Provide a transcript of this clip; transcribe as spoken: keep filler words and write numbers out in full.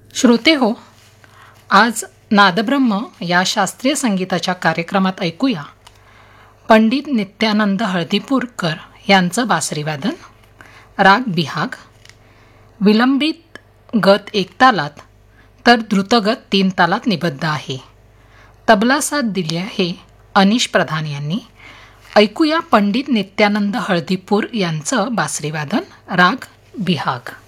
श्रोते हो, आज नादब्रह्म या शास्त्रीय संगीताच्या कार्यक्रमात ऐकूया पंडित नित्यानंद हळदीपूरकर यांचं बासरीवादन. राग बिहाग. विलंबित गत एक तालात तर द्रुतगत तीन तालात निबद्ध आहे. तबला साथ दिली आहे अनिश प्रधान यांनी. ऐकूया पंडित नित्यानंद हळदीपूर यांचं बासरीवादन. राग बिहाग.